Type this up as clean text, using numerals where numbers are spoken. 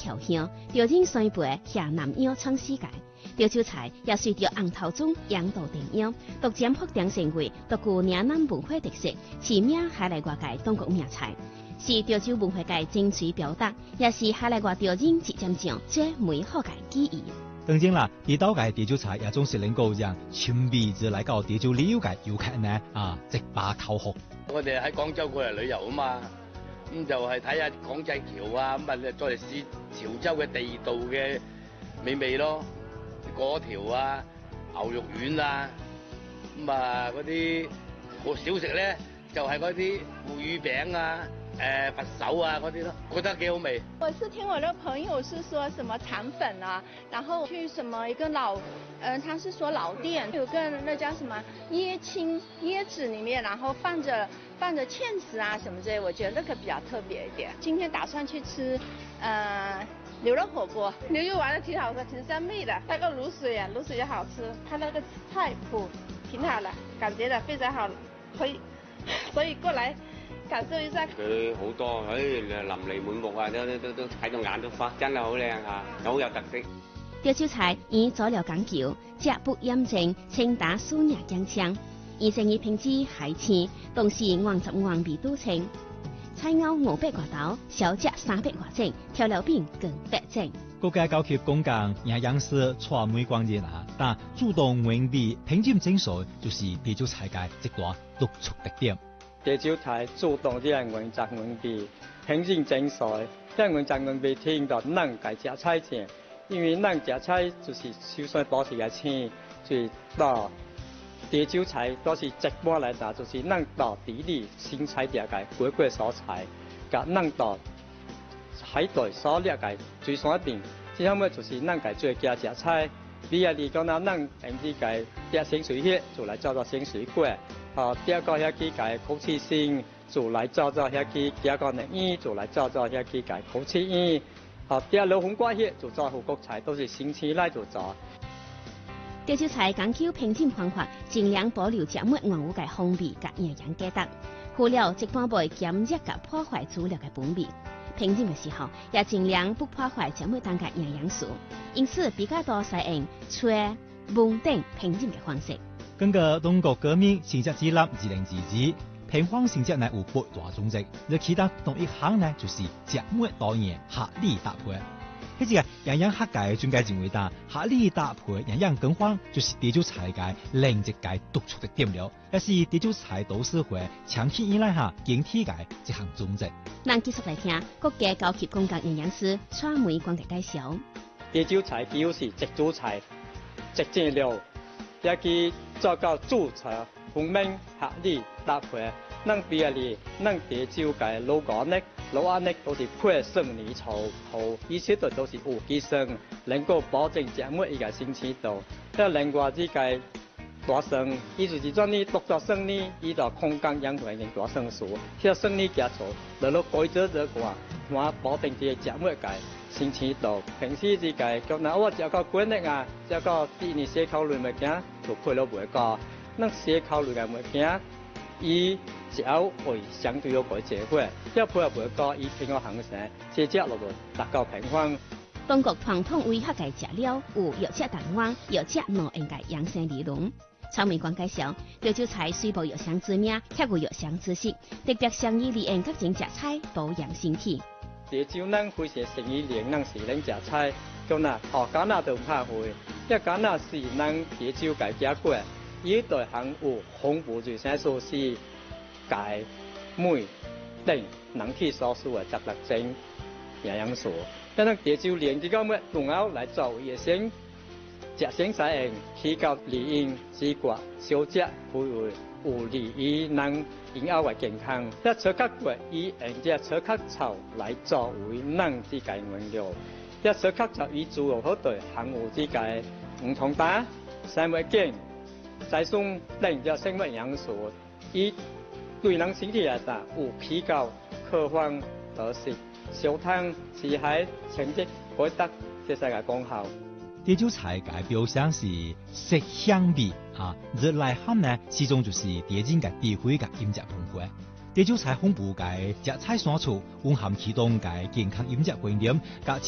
调香，调整酸培下南药创世界。潮州菜也随着红头种、羊肚电影，独占福鼎盛会，独具岭南文化特色，驰名海内外界中国名菜，是潮州文化界精髓表达，也是海内外潮人一渐上最美好嘅记忆。 当然啦，地道嘅潮州菜也总是能够让全辈子嚟到潮州旅遊嘅遊客呢直把口福。 我哋喺廣州過嚟旅遊啊嘛，咁就係睇下廣濟橋啊，咁啊再嚟試潮州嘅地道嘅美味咯，果條啊、牛肉丸啊，咁啊嗰啲小食咧就係嗰啲腐乳餅啊、佛手啊嗰啲咯，覺得幾好味。 我是聽我的朋友是說什麼腸粉啊，然後去什麼一個他是說老店有個那叫什麼椰子裏面，然後放着芡實啊什麼之類，我覺得那個比較特別一點。今天打算去吃牛肉火鍋，牛肉丸的挺好吃，挺香味的。那個滷水啊，滷水也好吃，它那個菜譜挺好的，感覺的非常好，所以過來感受一下。 佢好多，淋漓滿目啊，都睇到眼都花，真係好靚啊，好有特色。 潮州菜以佐料講究，食不厭淨，清淡素雅香香。以成以品質海鮮，同時原汁原味都清。菜肴500多道，小食300多種，調料餅更100種。 國家高級工匠營養師蔡梅光認但主動原味品質精髓就是潮州菜嘅一大獨出特點。 潮州菜主動啲係原汁原味，品質精髓。啲原汁原味聽到咱家食菜正，因為咱食菜就是首先保持個青，就是到潮州菜都是一般來講，就是咱到地里新採啲個果果蔬菜，甲咱到海帶所掠個水產品，之後尾就是咱家最家食菜。比如嚟講啦，咱平時個啲鮮水葉就來做鮮水果。第二個遐去個口氣性，就來做遐去；第二個呢魚就來做遐去個口氣魚。第二老紅瓜葉就做富國菜，都是新鮮來就做。 潮州菜講究烹飪方法，盡量保留食物原有嘅風味甲營養價值，去了一般袂減熱甲破壞主料嘅本味。烹飪嘅時候，也盡量不破壞食物當嘅營養素，因此比較多採用炊、燜等烹飪嘅方式。 根據中國革命膳食指南2022，平方膳食呢有8大種類，而其他同一項呢就是食物多樣、合理搭配。呢個營養學界專家認為，合理搭配營養更換就是潮州菜嘅另一個獨出的點了，也是潮州菜董事會長期以來堅持嘅一項宗旨。 咱繼續來聽國家高級工匠營養師蔡梅光嘅介紹。 潮州菜主要是一煮菜、一整料，也去做到主菜分明合理搭配。咱比如嚟，咱潮州嘅老安呢都是配生泥草後，而且都是有機生，能夠保證食物一個新鮮度。另外呢個大生，伊就是專呢獨作生呢，伊就空間養分嘅大生素，即生呢加做，嚟到改咗話，我保證啲食物嘅新鮮度。平時呢個講嗱，我食個果粒啊，食個啲呢些烤類物件就配落袂個，咱些烤類嘅物件，伊只要會相對有改社會，一配合袂個，伊平個行程，即只落來達到平衡。 中國傳統為客嘅食料有藥食同丸、藥食腦應嘅養生理論。蔡梅光介紹，潮州菜雖無藥香之名，卻有藥香之實，特別善於利用各種食材保養身體。 潮州咱非常善於利用咱時令食菜，咁嗱，簡單就唔怕會，一簡單是咱潮州嘅食果，伊對含有豐富維生素 C、鈣、鎂等人體所需嘅16種營養素。咱潮州連啲咁嘅仲有嚟做衛生，食生使用起到利用止骨、消積、培養有利於咱以後嘅健康。一採殼骨以用隻採殼草嚟作為咱之嘅原料，一採殼草以主要好對含有之嘅唔同蛋、生物鹼、栽松等隻生物營養素，以對人身體嚟講有起到抗氧得食、消糖、止海、清潔、改德這些嘅功效。 潮州菜嘅標籤是色香味而內涵呢，始終就是潮人嘅智慧嘅飲食文化。潮州菜豐富嘅食材選取，蘊含其中嘅健康飲食觀念，甲